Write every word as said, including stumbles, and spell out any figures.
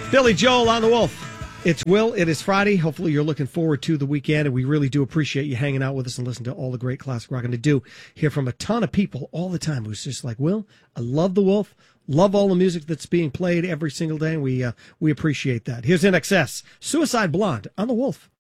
Billy Joel on the Wolf. It's Will. It is Friday. Hopefully you're looking forward to the weekend, and we really do appreciate you hanging out with us and listening to all the great classic rock. And to do hear from a ton of people all the time who's just like, Will, I love the Wolf, love all the music that's being played every single day, and we uh, we appreciate that. Here's N X S, Suicide Blonde on the Wolf.